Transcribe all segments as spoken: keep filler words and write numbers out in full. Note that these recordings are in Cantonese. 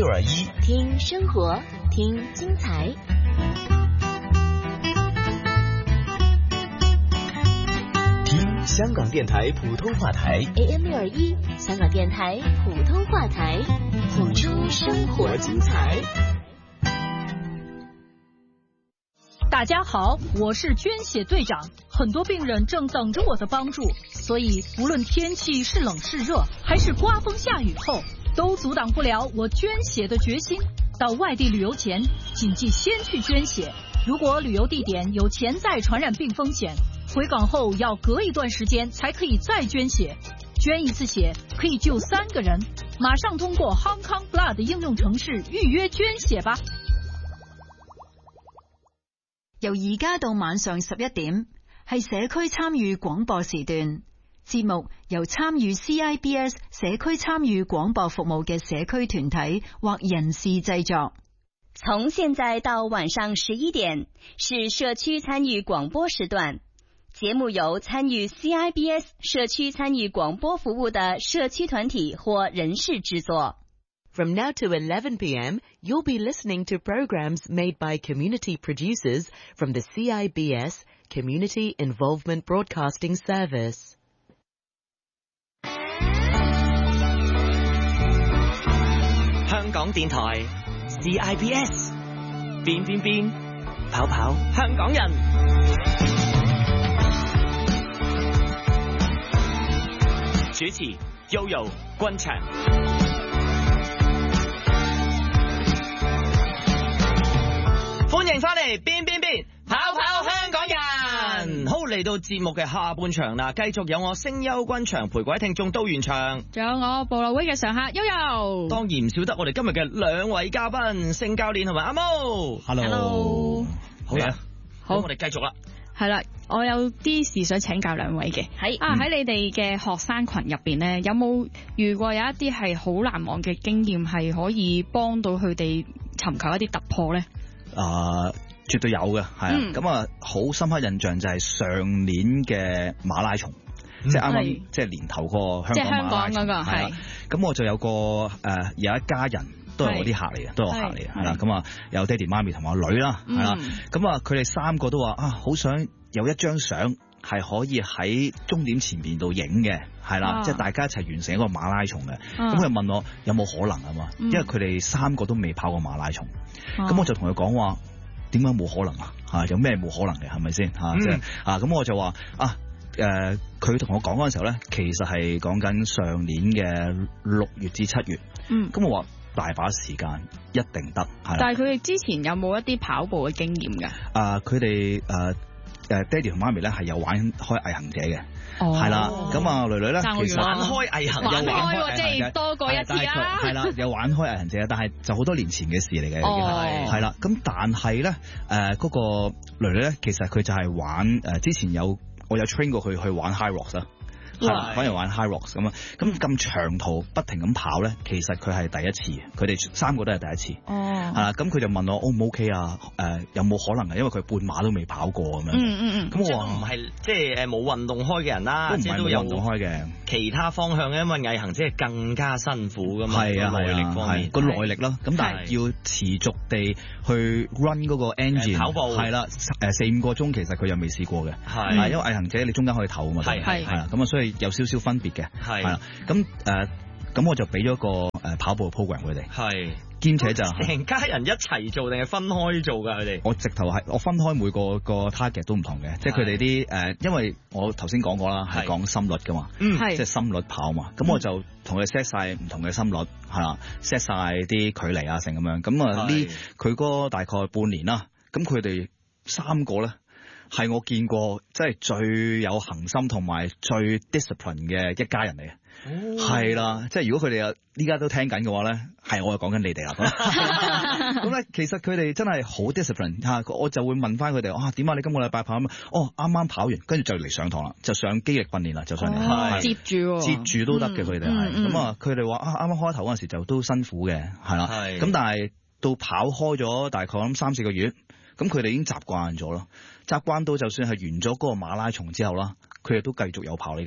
六二一， 听生活，听精彩。 听香港电台普通话台 A M 六二一，香港电台普通话台，谱出生活精彩。 大家好，我是捐血队长，很多病人正等着我的帮助，所以无论天气是冷是热，还是刮风下雨后，都阻挡不了我捐血的决心。到外地旅游前，谨记先去捐血。如果旅游地点有潜在传染病风险，回港后要隔一段时间才可以再捐血。捐一次血可以救三个人，马上通过 Hong Kong Blood 应用程式預約捐血吧。 由而家到晚上十一點，係社區參與廣播時段。節目由參與 C I B S 社區參與廣播服務嘅社區團體或人士製作。 從現在到晚上十一點是社區參與廣播時段。節目由參與 C I B S 社區參與廣播服務的社區團體或人士製作。 From now to eleven p.m., you'll be listening to programs made by community producers from the C I B S Community Involvement Broadcasting Service. 香港電台 C I B S 變變變跑跑香港人。主持 Yoyo 君祥。歡迎翻嚟，變變變跑跑香港人。好，嚟到節目嘅下半場啦，繼續有我聲優君祥陪各位聽眾到完場， 仲有我部落會嘅常客悠悠。 當然唔少得我哋今日嘅兩位嘉賓，盛教練同埋阿毛。Hello， 好啦，好，我哋繼續啦。 係啦，我有啲事想請教兩位嘅。係啊，喺你哋嘅學生群入邊咧，有冇遇過有一啲係好難忘嘅經驗，係可以幫到佢哋尋求一啲突破咧？ 啊、呃，絕對有嘅，係啊，咁啊好深刻印象就係上年嘅馬拉松，嗯、即係啱啱即係年頭個香港馬拉松，係咁我就有個誒、呃、有一家人都係我啲客嚟嘅，都係我客嚟嘅，係啦，咁啊有爹哋媽咪同埋我女啦，係啦，咁啊佢哋三個都話啊好想有一張相係可以喺終點前面度影嘅，係啦，啊、即係大家一齊完成一個馬拉松嘅。咁佢、啊、問我有冇可能啊嘛？嗯、因為佢哋三個都未跑過馬拉松。咁、啊、我就同佢講話，點解冇可能啊？嚇，有咩冇可能嘅？係咪先嚇？即係啊，咁我就話啊，誒，佢同我講嗰陣時候咧，其實係講緊上年嘅六月至七月。嗯。咁我話大把時間，一定得。係。但係佢哋之前有冇一啲跑步嘅經驗㗎？啊，佢哋誒。誒，爹哋同媽咪咧係有玩開毅行者嘅，係啦、哦，咁啊，女女咧其實玩開毅行，玩開即係多過一次啊，係啦，有玩開毅行者，但係就好多年前嘅事嚟嘅，已經係啦，咁但係咧，誒、呃，嗰、那個女女咧，其實佢就係玩誒、呃，之前有我有 train 過佢去玩 high rocks 啊。係，反而玩 high rocks 咁啊！咁咁長途不停咁跑咧，其實佢係第一次，佢哋三個都係第一次。哦，係啦，咁佢就問我 O 唔 OK 啊？誒、呃，有冇可能啊？因為佢半馬都未跑過咁樣。嗯嗯嗯。咁我話唔係即係誒冇運動開嘅人啦，即係都有運動開嘅。其他方向嘅，因為毅行即係更加辛苦噶嘛。係啊，耐力方面個耐力啦。咁但係要持續地去 run 嗰個 engine 跑步係啦，誒四五個鐘其實佢又未試過嘅。係，因為毅行者你中間可以唞啊嘛。係係係啦，咁啊所以有少少分別嘅，係啦，咁誒，咁我就俾咗個誒跑步嘅 program 佢哋，係，兼且就成家人一齊做定係分開做㗎佢哋？我直頭係我分開每個個 target 都唔同嘅，即係佢哋啲誒，因為我頭先講過啦，係講心率㗎嘛，嗯，即係心率跑嘛，咁我就同佢 set 晒唔同嘅心率，係啦 ，set 晒啲距離啊，成咁樣，咁啊呢佢嗰大概半年啦，咁佢哋三個咧。係我見過即係最有恒心同埋最 discipline 嘅一家人嚟嘅，係啦、哦，即係如果佢哋有依家都聽緊嘅話咧，係我係講緊你哋啦。咁咧，其實佢哋真係好 discipline 嚇，我就會問翻佢哋啊，點啊？你今個禮拜跑咩？哦，啱啱跑完，跟住就嚟上堂啦，就上肌力訓練啦，就上嚟、哦、接住、哦、接住都得嘅，佢哋係咁啊。佢哋話啊，啱啱開頭嗰陣時就都辛苦嘅，係啦，咁但係到跑開咗大概諗三四個月。咁佢哋已經習慣咗咯，習慣到就算係完咗嗰個馬拉松之後啦，佢哋都繼續有跑呢家。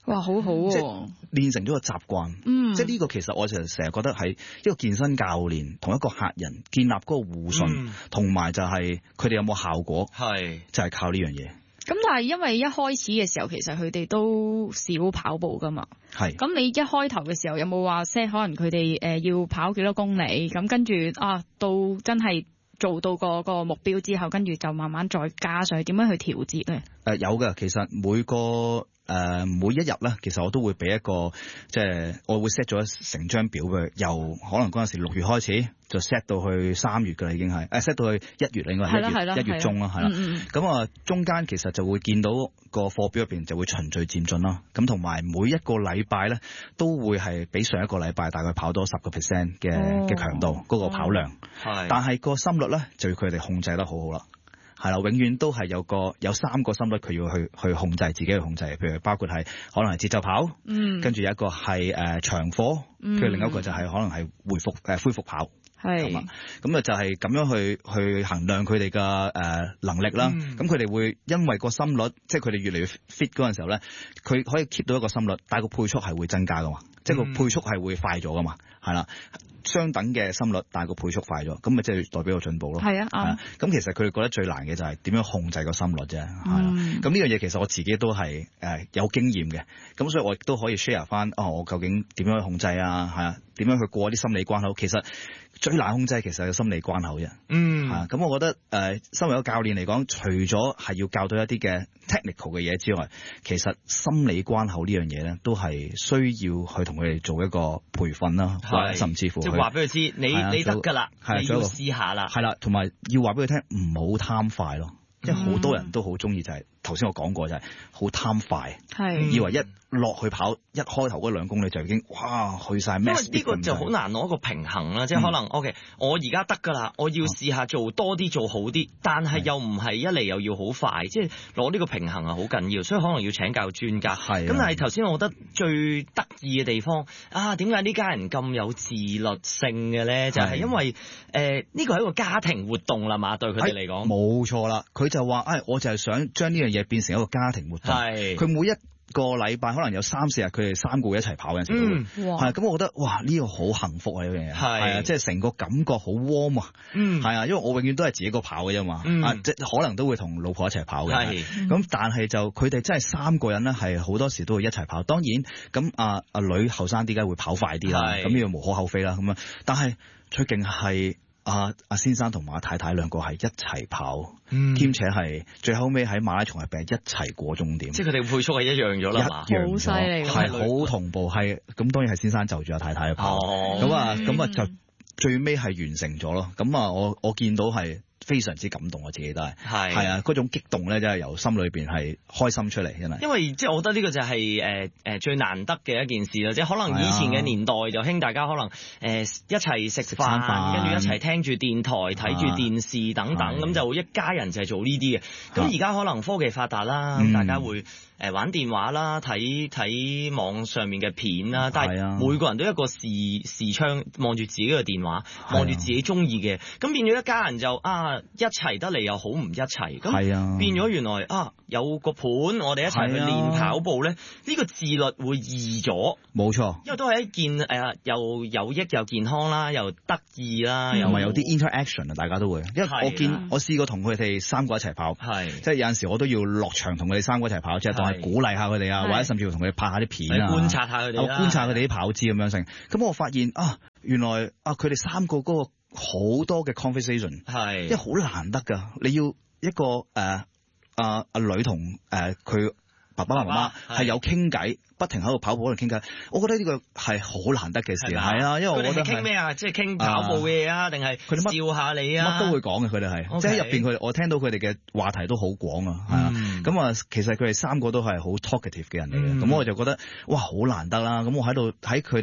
哇，好好喎、啊！ 即練成咗個習慣。嗯，即係呢個其實我就成日覺得係一個健身教練同一個客人建立嗰個互信，同埋、嗯、就係佢哋有冇效果，係就係靠呢樣嘢。 咁但係因為一開始嘅時候，其實佢哋都少跑步噶嘛。係。咁你一開頭嘅時候有冇話 set 可能佢哋誒要跑幾多公里？咁跟住啊，到真係做到個個目標之後，跟住就慢慢再加上去，點樣去調節咧？誒、 呃、有嘅，其實每個。誒、呃、每一日咧，其實我都會俾一個，即係我會 set 咗成張表嘅，由可能嗰陣時六月開始，就 set 到去三月㗎啦，已經係誒 set 到去一月啦，應該係一月一月中啦，係啦。咁啊，中間其實就會見到個課表入邊就會循序漸進啦。咁同埋每一個禮拜咧，都會係比上一個禮拜大概跑多十個 percent 嘅嘅強度，嗰、哦、個跑量。係、哦。但係個心率咧，就要佢哋控制得好好啦。係啦，永遠都係有個有三個心率佢要去去控制自己去控制，譬如包括係可能係節奏跑，嗯，跟住有一個係誒、呃、長課，跟住另一個就係可能係恢復誒、呃、恢復跑，係咁啊，咁啊就係咁樣去去衡量佢哋嘅誒能力啦。咁佢哋會因為個心率，即係佢哋越嚟越 fit 嗰陣時候咧，佢可以 keep 到一個心率，但係個配速係會增加噶嘛，嗯、即係個配速係會快咗噶嘛，係啦。相等嘅心率，但係個配速快咗，咁咪即係代表個進步咯。係啊，咁、啊嗯、其實佢哋覺得最難嘅就係點樣控制個心率啫。係啦、嗯，咁呢樣嘢其實我自己都係誒、呃、有經驗嘅，咁所以我亦都可以 share 翻，哦，我究竟點樣去控制啊？係啊，點樣去過啲心理關口？其實最難控制其實係個心理關口啫。嗯，咁、啊、我覺得誒、呃，身為一個教練嚟講，除咗係要教到一啲嘅 technical 嘅嘢之外，其實心理關口呢樣嘢咧，都係需要去同佢哋做一個培訓啦，甚至乎。話俾佢知，你你得㗎啦，你要試下啦。係啦，同埋要話俾佢聽，唔好貪快咯。因為好多人都好中意就係頭先我講過就係好貪快，係以為一落去跑一開頭嗰兩公里就已經哇去晒咩？因為呢個就好難攞一個平衡啦，即係可能 OK，我而家得㗎啦，我要試下做多啲做好啲，但係又唔係一嚟又要好快，即係攞呢個平衡係好緊要，所以可能要請教專家。係咁，但係頭先我覺得最得意嘅地方啊，點解呢家人咁有自律性嘅咧？就係因為誒呢個係一個家庭活動啦嘛，對佢哋嚟講冇錯啦。佢就話誒、哎，我就係想將呢樣嘢變成一個家庭活動。係佢每一個禮拜可能有三四日，佢哋三個會一齊跑嘅時候，係咁、嗯、我覺得哇呢、這個好幸福啊呢樣嘢，係啊，即係成個感覺好 warm 啊，嗯，係啊，因為我永遠都係自己一個跑嘅啫嘛，嗯、啊即可能都會同老婆一齊跑嘅，係咁、嗯、但係就佢哋真係三個人咧，係好多時都會一齊跑。當然咁啊阿女後生啲梗係會跑快啲啦，咁呢個無可厚非啦。咁啊，但係最勁係。阿阿先生同埋阿太太兩個係一齊跑，兼、嗯、且係最後尾喺馬拉松入邊一齊過終點，即係佢哋配速係一樣咗啦，好犀利，係好同步，係咁當然係先生就住阿太太去跑，咁啊咁啊就最尾係完成咗咯。咁啊我我見到係非常之感動，我自己都係係係啊，嗰種激動咧真係由心裏邊係開心出嚟，真係。因為即係我覺得呢個就係誒誒最難得嘅一件事啦，即係可能以前嘅年代就興大家可能誒、呃、一齊食飯，跟住一齊聽住電台睇住電視等等，咁就一家人就係做呢啲嘅。咁而家可能科技發達啦，嗯、大家會誒玩電話啦，睇睇網上面嘅片啦，但係每個人都一個視視窗望住自己嘅電話，望住自己中意嘅，咁變咗一家人就啊一齊得嚟又好唔一齊，咁變咗原來啊有個盤我哋一齊去練跑步咧，呢、呢個自律會易咗，冇錯，因為都係一件誒、呃、又有益又健康啦，又得意啦，又咪有啲 interaction 啊，大家都會，因為我見我試過同佢哋三個一齊跑，係即係有陣時我都要落場同佢哋三個一齊跑，即係當係鼓勵下佢哋啊，或者甚至乎同佢哋拍下啲片啊，觀察下佢哋，觀察佢哋啲跑姿咁樣成。咁我發現啊，原來啊佢哋三個嗰個好多嘅 conversation， 係，因為好難得㗎，你要一個誒阿阿女同誒佢爸爸媽媽係有傾偈，不停喺度跑步喺度傾偈，我覺得呢個係好難得嘅事，係啊，因為我覺得傾咩啊，即係傾跑步嘅嘢啊，定係佢哋笑下你啊，乜都會講嘅，佢哋係，即係喺入邊佢哋，我聽到佢哋嘅話題都好廣啊，係啊，咁啊，其實佢哋三個都係好 talkative 嘅人嚟嘅，咁、嗯、我就覺得哇好難得啦，咁我喺度喺佢哋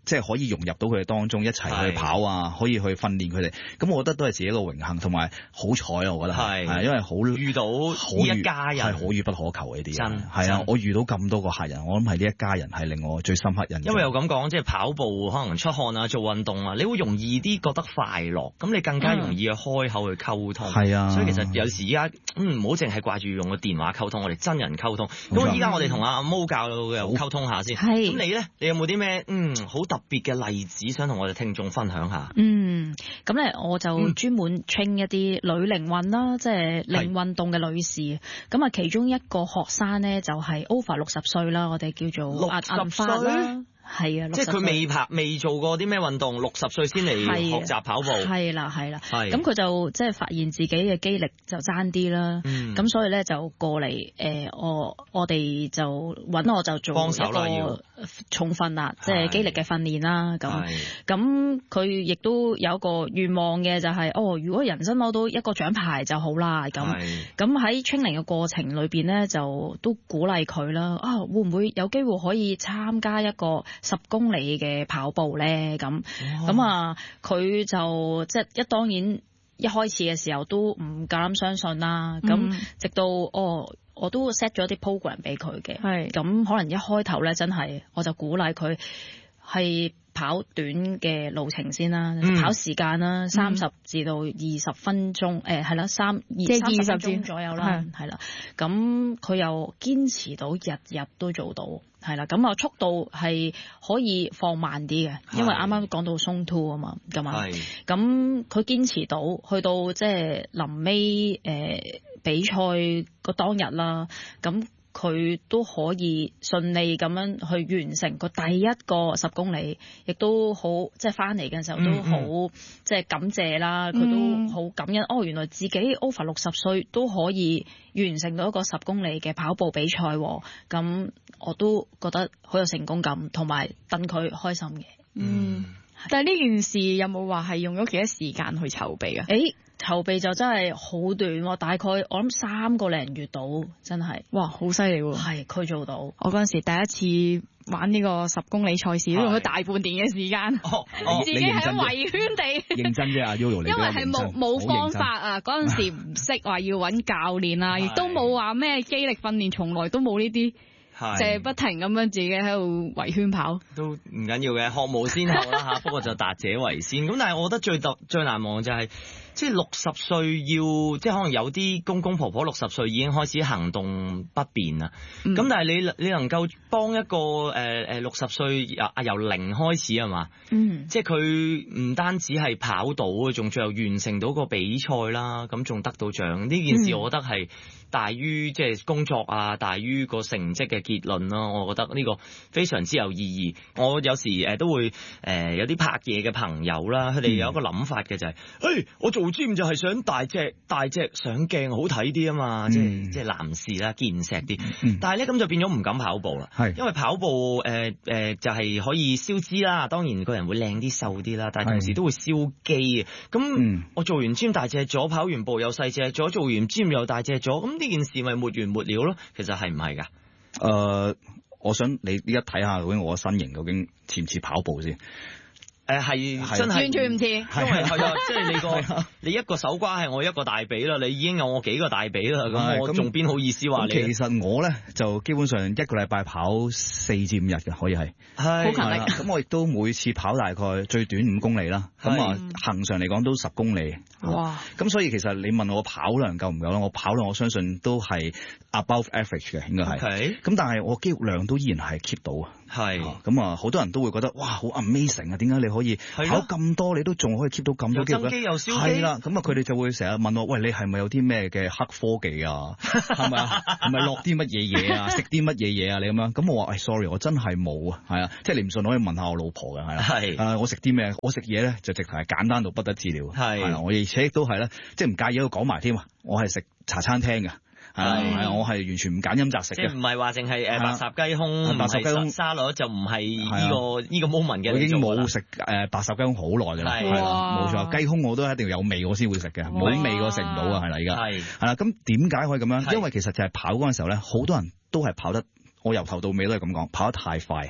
即係可以融入到佢哋當中一齊去跑啊，可以去訓練佢哋。咁我覺得都係自己一個榮幸，同埋好彩啊！我覺得係，係因為好遇到呢一家人係可遇不可求呢啲。 真係啊！我遇到咁多個客人，我諗係呢一家人係令我最深刻印象。 因為又咁講，即係跑步可能出汗啊，做運動啊，你會容易啲覺得快樂，咁你更加容易去開口去溝通。係、嗯、啊，所以其實有時依家嗯唔好淨係掛住用個電話溝通，我哋真人溝通。咁依家我哋同阿毛教又溝通下先。係。咁你咧，你有冇啲咩嗯好特別嘅例子想同我哋聽眾分享下？ 嗯，咁咧我就專門 train 一啲女齡運啦，即係零運動嘅女士。咁啊，其中一個學生咧就係 over 六十歲啦，我哋叫做六十歲啦。 係啊， 即係佢未拍未做過啲咩運動，六十歲先嚟學習跑步。 係啦，係啦。係。咁佢就即係發現自己嘅肌力就爭啲啦。嗯。咁所以咧就過嚟誒、呃，我我哋就揾我就做一個重訓啦，即係肌力嘅訓練啦。咁咁佢亦都有一個願望嘅就係、是，哦，如果人生攞到一個獎牌就好啦。咁咁喺 training 嘅過程裏邊咧，就都鼓勵佢啦。啊，會唔會有機會可以參加一個十公里嘅跑步咧？咁咁啊，佢就即係一當然一開始嘅時候都唔夠膽相信啦。咁、嗯、直到哦，我都 set 咗啲 program 俾佢嘅。係咁可能一開頭咧，真係我就鼓勵佢係跑短嘅路程先啦、嗯，跑時間啦，三十至到二十分鐘，誒係啦，三即係二十分鐘左右啦，係啦。咁佢又堅持到日日都做到。係啦，咁啊速度係可以放慢啲嘅，因為啱啱講到松 two 啊嘛，咁啊，咁佢堅持到去到即係臨尾誒比賽個當日啦，咁佢都可以順利咁樣去完成個第一個十公里，亦都好即係翻嚟嘅時候都好、嗯、即係感謝啦，佢都好感恩、嗯、哦，原來自己 over 六十歲都可以完成到一個十公里嘅跑步比賽，咁我都覺得好有成功感，同埋戥佢開心嘅。嗯，但係呢件事有冇話係用咗幾多時間去籌備啊？誒，籌備就真係好短，大概我諗三個零月到，真係哇，好犀利喎！係佢做到， 我嗰陣時第一次玩呢個十公里賽事都用咗大半年嘅時間， 哦哦、自己喺圍圈地認真啫，阿 Yoyo 因為係冇冇方法啊，嗰陣時唔識話要揾教練啊，亦都冇話咩肌力訓練，從來都冇呢啲。就係不停咁樣自己喺度圍圈跑， 都唔緊要嘅，學無先後啦嚇。不過就達者為先。咁但係我覺得最特最難忘就係、是，即係六十歲要，即係可能有啲公公婆婆六十歲已經開始行動不便啦。咁、嗯、但係你你能夠幫一個誒誒六十歲啊由零開始係嘛？嗯，即係佢唔單止係跑到，仲最後完成到個比賽啦，咁仲得到獎。呢件事我覺得係大於即係工作啊，大於個成績嘅結論咯。我覺得呢個非常之有意義。我有時誒都會誒有啲拍嘢嘅朋友啦，佢哋有一個諗法嘅就係、是，誒、嗯、我做 gym 就係想大隻大隻上鏡好睇啲啊嘛，嗯、即係即係男士啦，健碩啲、嗯。但係咧咁就變咗唔敢跑步啦，因為跑步誒誒、呃呃、就係、是、可以燒脂啦，當然個人會靚啲瘦啲啦，但係同時都會燒肌嘅。咁、嗯、我做完 gym 大隻咗，跑完步又細隻咗，做完 gym 又大隻咗，咁呢件事咪沒完沒了咯？其實係唔係㗎？ 誒、呃，我想你依家睇下究竟我身形究竟似唔似跑步先？ 誒係真係完全唔似，因為係啊，即係你個你一個手瓜係我一個大髀啦，你已經有我幾個大髀啦，咁我仲邊好意思話你？ 其實我咧就基本上一個禮拜跑四至五日嘅，可以係係好勤力。 咁我亦都每次跑大概最短五公里啦，咁啊恆常嚟講都十公里。哇！咁所以其實你問我跑量夠唔夠咧？我跑量我相信都係 above average 嘅，應該係。咁、okay. 但係我肌肉量都依然係 keep 到啊。係。咁啊，好多人都會覺得哇，好 amazing 啊！點解你可以跑咁多，你都仲可以 keep 到咁多肌肉咧？ 又增肌又燒肌。 係啦，咁啊，佢哋就會成日問我，喂，你係咪有啲咩嘅黑科技啊？係咪啊？係咪落啲乜嘢嘢啊？食啲乜嘢嘢啊？你咁樣？咁我話，誒、哎、，sorry， 我真係冇啊。係啊，即係你唔信，可以問下我老婆嘅，係啦。係。啊，我食啲咩？我食嘢咧就直頭係簡單到不得之了。係。係啦，我而且亦都係咧，即係唔介意我講埋添啊！我係食茶餐廳嘅。係係，我係完全唔揀飲擇食嘅， 即係唔係話淨係誒白烚雞胸，白烚雞胸沙律就唔係呢個呢個 moment 嘅。 我已經冇食誒白烚雞胸好耐㗎啦，係啦，冇錯，雞胸我都一定要有味我先會食嘅，冇味我食唔到啊，係啦，而家係係啦，咁點解可以咁樣？因為其實就係跑嗰陣時候咧，好多人都係跑得，我由頭到尾都係咁講，跑得太快。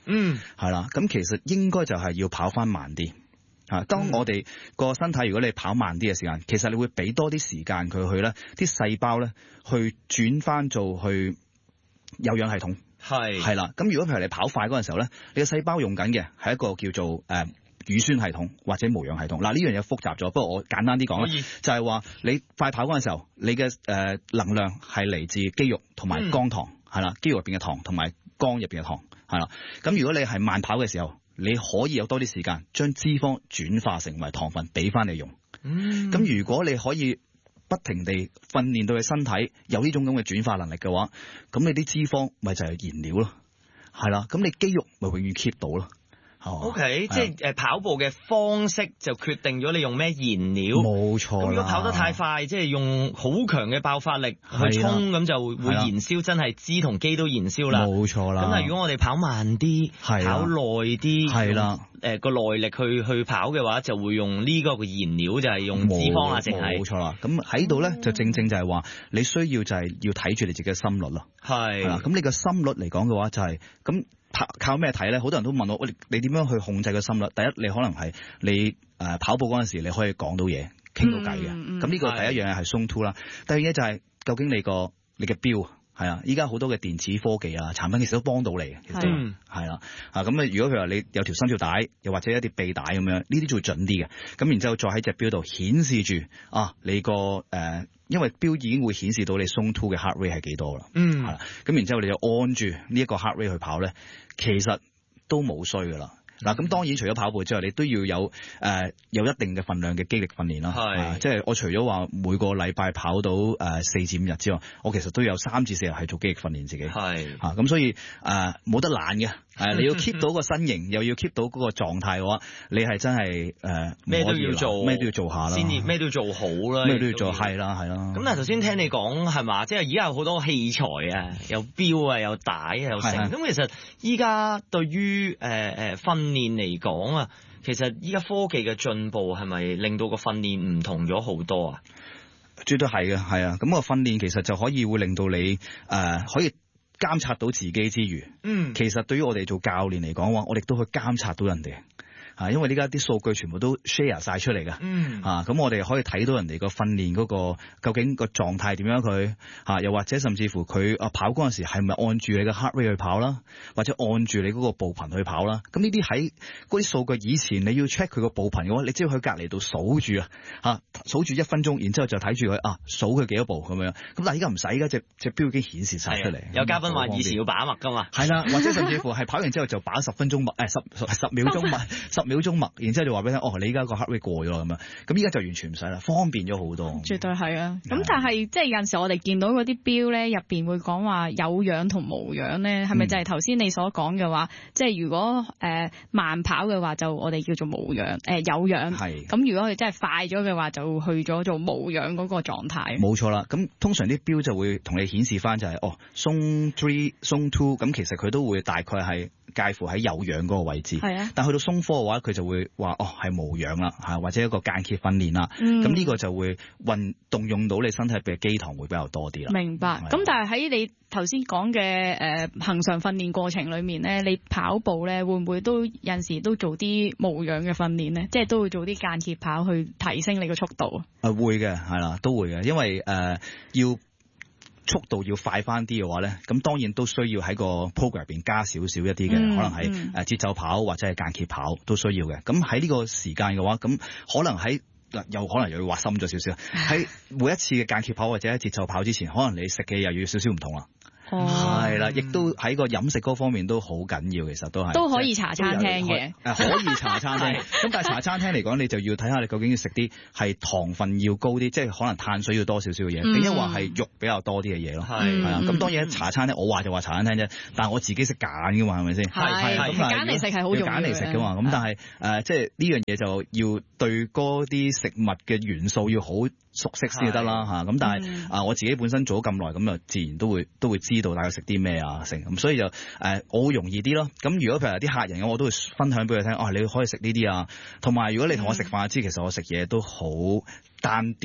嗯， 係啦，咁其實應該就係要跑翻慢啲。啊！當我哋個身體，如果你跑慢啲嘅時間，其實你會俾多啲時間佢去咧，啲細胞咧去轉翻做去有氧系統。 係係啦，咁如果譬如你跑快嗰陣時候咧，你嘅細胞用緊嘅係一個叫做誒、呃、乳酸系統或者無氧系統。嗱，呢樣嘢複雜咗，不過我簡單啲講啦，就係話你快跑嗰陣時候，你嘅誒、呃、能量係嚟自肌肉同埋肝糖，係啦、嗯，肌肉入邊嘅糖同埋肝入邊嘅糖，係啦。咁如果你係慢跑嘅時候，你可以有多啲時間將脂肪轉化成為糖分俾翻你用。咁、嗯、如果你可以不停地訓練到你身體有呢種咁嘅轉化能力嘅話，咁你啲脂肪咪就係燃料咯，係啦。咁你肌肉咪永遠 keep 到咯。 O、okay, K， 即係誒跑步嘅方式就決定咗你用咩燃料。 冇錯。咁如果跑得太快，即係用好強嘅爆發力去衝，咁就會燃燒，真係脂同肌都燃燒啦。冇錯啦。 咁但係如果我哋跑慢啲，跑耐啲，係啦，誒個耐力去去跑嘅話，就會用呢個嘅燃料，就係用脂肪啦，淨係。冇錯啦。咁喺度咧，就正正就係話你需要就係要睇住你自己嘅心率咯。係。係啦。咁你個心率嚟講嘅話，就係、是、咁。靠咩睇咧？好多人都問我，喂，你點樣去控制個心率？第一，你可能係你誒、呃、跑步嗰陣時，你可以講到嘢，傾到偈嘅。咁、嗯、呢、嗯、個第一樣嘢係 Zone Two 啦。第二嘢就係、是、究竟你個你嘅錶係啊，依家好多嘅電子科技啊產品其實都幫到你嘅。其實係啦啊，咁啊，如果譬如話你有條心跳帶，又或者一啲臂帶咁樣，呢啲就會準啲嘅。咁然之後再喺隻錶度顯示住啊，你個誒。呃因為錶已經會顯示到你 Zone Two 嘅 heart rate 係幾多啦，嗯，係啦，咁然之後你就按住呢一個 heart rate 去跑咧，其實都冇衰噶啦。嗱、嗯，咁當然除咗跑步之外，你都要有誒、呃、有一定嘅份量嘅肌力訓練啦。係、呃，即係我除咗話每個禮拜跑到誒、呃、四至五日之外，我其實都有三至四日係做肌力訓練自己。係，嚇、啊，咁所以誒冇、呃、得懶嘅。係、呃，你要 keep 到個身形，又要 keep 到嗰個狀態嘅話，你係真係誒咩都要做，咩都要做下啦，先咩都要做好啦，咩都要做，係啦，係啦。咁但係頭先聽你講係嘛，即係而家有好多器材啊，有錶啊，有帶啊，有成。咁其實依家對於誒誒訓練嚟講啊，其實依家科技嘅進步係咪令到個訓練唔同咗好多啊？絕對係嘅，係啊。咁個訓練其實就可以會令到你誒、呃、可以。監察到自己之餘，嗯，其實對於我哋做教練嚟講話，我哋都可以監察到人哋。啊，因為呢家啲數據全部都 share 晒出嚟嘅，嗯，啊，咁我哋可以睇到人哋個訓練嗰個究竟個狀態點樣佢，啊，又或者甚至乎佢啊跑嗰陣時係咪按住你嘅 heart rate 去跑啦，或者按住你嗰個步頻去跑啦，咁呢啲喺嗰啲數據以前你要 check 佢個步頻嘅話，你只要去隔離度數住啊，嚇數住一分鐘，然之後就睇住佢啊數佢幾多步咁樣，咁但係依家唔使，而家隻隻錶已經顯示晒出嚟。有嘉賓話以前要把脈㗎嘛，係啦，或者甚至乎係跑完之後就把十分鐘脈，誒十十秒鐘脈，十秒鐘脈，然之後就話俾你聽，哦，你依家個 heart rate 過咗啦咁樣，咁依家就完全唔使啦，方便咗好多。絕對係啊，咁但係即係有陣時我哋見到嗰啲錶咧，入邊會講話有氧同無氧咧，係咪就係頭先你所講嘅話？即係如果誒、呃、慢跑嘅話，就我哋叫做無氧，誒、呃、有氧。係。咁如果佢真係快咗嘅話，就去咗做無氧嗰個狀態。冇錯啦，咁通常啲錶就會同你顯示翻就係、是、哦，Zone Three、Zone Two，咁其實佢都會大概係介乎喺有氧嗰個位置。係啊。但去到Zone Four嘅話，佢就會話哦係無氧啦，嚇或者一個間歇訓練啦。嗯。咁呢個就會運動用到你身體嘅肌糖會比較多啲啦。明白。咁但係喺你頭先講嘅誒恆常訓練過程裡面咧，你跑步咧會唔會都有陣時都做啲無氧嘅訓練咧？即係都會做啲間歇跑去提升你個速度啊？誒會嘅，係啦，都會嘅，因為誒、呃、要速度要快翻啲嘅話咧，咁當然都需要喺個 program 入邊加少少一啲嘅、嗯，可能係誒節奏跑或者係間歇跑都需要嘅。咁喺呢個時間嘅話，咁可能喺又可能又要挖深咗少少，喺每一次嘅間歇跑或者喺節奏跑之前，可能你食嘅又要少少唔同啦。係、哦、啦，亦都喺個飲食嗰方面都好緊要，其實都係都可以茶餐廳嘅，誒可以茶餐廳。咁但係茶餐廳嚟講，你就要睇下你究竟要食啲係糖分要高啲，即係可能碳水要多少少嘅嘢，定一話係肉比較多啲嘅嘢咯。係係啊，咁當然茶餐廳我話就話茶餐廳啫，但係我自己識揀㗎嘛，係咪先？係係咁揀嚟食係好重要嘅。揀嚟食㗎嘛，咁但係誒、呃、即係呢樣嘢就要對嗰啲食物嘅元素要好熟悉先得啦嚇。咁但係啊、呃，我自己本身做咗咁耐，咁啊自然都會都會知。知道大家食啲咩啊，成咁，所以就誒、呃、我會容易啲咯。咁如果譬如啲客人嘅，我都會分享俾佢聽。哦，你可以食呢啲啊。同埋如果你同我食飯，知其實我食嘢都好單調啊。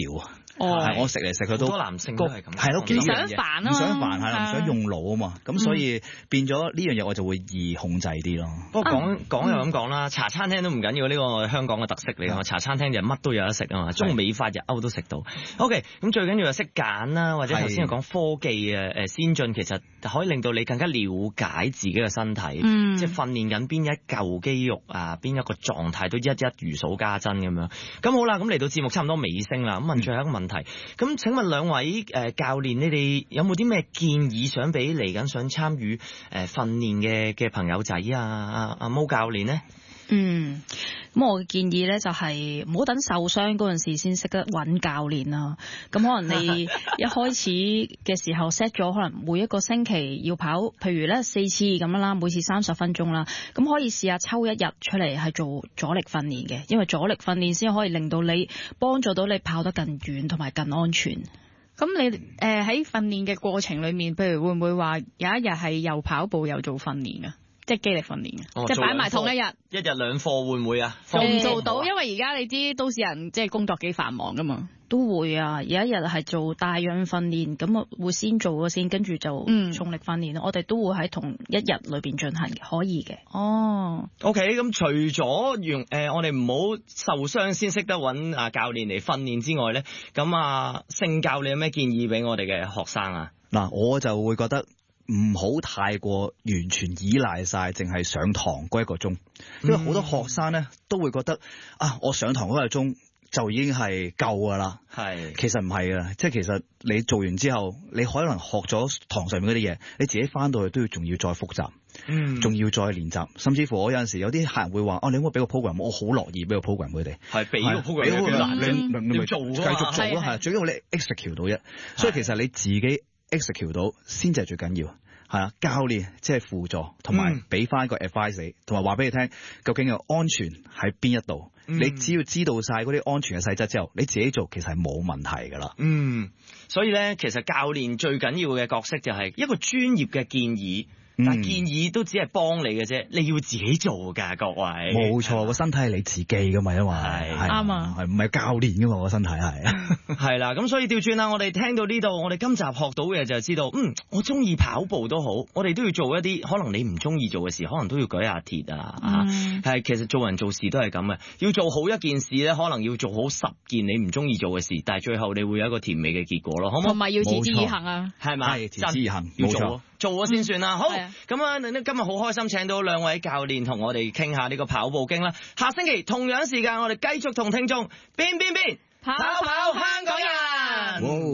哦，我食嚟食去都好多男性都係咁， 係咯， 唔想煩啊嘛， 唔想煩係啦，唔想用腦啊嘛，咁所以變咗呢樣嘢我就會易控制啲咯。 不過講講又咁講啦，茶餐廳都唔緊要，呢個我哋香港嘅特色嚟㗎。茶餐廳就乜都有得食啊嘛，中美法日歐都食到。OK， 咁最緊要係識揀啦，或者頭先講科技啊誒先進，其實可以令到你更加了解自己嘅身體，嗯、即係訓練緊邊一嚿肌肉啊，邊一個狀態都一一如數家珍咁樣。咁好啦，咁嚟到節目差唔多尾聲啦，咁問最後一個問題，咁、嗯、請問兩位誒教練，你哋有冇啲咩建議想俾嚟緊想參與誒訓練嘅嘅朋友仔啊？阿阿毛教練呢？ 嗯，咁我嘅建議咧就係唔好等受傷嗰陣時先識得揾教練啦。咁可能你一開始嘅時候 set 咗，可能每一個星期要跑，譬如咧四次咁樣啦，每次三十分鐘啦。咁可以試下抽一日出嚟係做阻力訓練嘅，因為阻力訓練先可以令到你幫助到你跑得更遠同埋更安全。咁你誒喺訓練嘅過程裏面，譬如會唔會話有一日係又跑步又做訓練啊？即係肌力訓練嘅，哦、即係擺埋同一日， 一日兩課會唔會啊？ 做唔做到？因為而家你知都市人即係工作幾繁忙噶嘛，都會啊。有一日係做帶氧訓練，咁啊會先做咗先，跟住就重力訓練。嗯、我哋都會喺同一日裏邊進行嘅，可以嘅。哦 ，OK，咁除咗用誒，我哋唔好受傷先識得揾啊教練嚟訓練之外咧，咁啊，聖教你有咩建議俾我哋嘅學生啊？ 嗱，我就會覺得。唔好太過完全依賴晒，淨係上堂嗰一個鐘，因為好多學生咧都會覺得啊，我上堂嗰個鐘就已經係夠㗎啦。係，其實唔係㗎，即係其實你做完之後，你可能學咗堂上面嗰啲嘢，你自己翻到去都要仲要再複習，嗯，仲要再練習，甚至乎我有陣時有啲客人會話，哦，你可唔可以俾個 program？ 我好樂意俾個 program 佢哋。係俾個 program，俾個難，你你咪做，繼續做咯，係，最緊要你 execute 到啫。所以其實你自己 execute 到先至係最緊要。係啊，教練即係輔助，同埋俾翻個 advice 你，同埋話俾你聽，究竟嘅安全喺邊一度？嗯、你只要知道晒嗰啲安全嘅細則之後，你自己做其實係冇問題噶啦。嗯，所以咧，其實教練最緊要嘅角色就係一個專業嘅建議。但係建議都只係幫你嘅啫，你要自己做㗎，各位。冇錯，個身體係你自己㗎嘛，因為係啱啊，係唔係教練㗎嘛，個身體係。係啦，咁所以調轉啦，我哋聽到呢度，我哋今集學到嘅就係知道，嗯，我中意跑步都好，我哋都要做一啲可能你唔中意做嘅事，可能都要舉下鐵啊，嗯、啊，係其實做人做事都係咁嘅，要做好一件事咧，可能要做好十件你唔中意做嘅事，但係最後你會有一個甜美嘅結果咯，好唔好？同埋要持之以恆啊，係嘛？係持之以恆，要做。做咗先算啦，好，咁啊，你今日好開心請到兩位教練同我哋傾下呢個跑步經啦。下星期同樣時間，我哋繼續同聽眾變變變，跑跑香港人。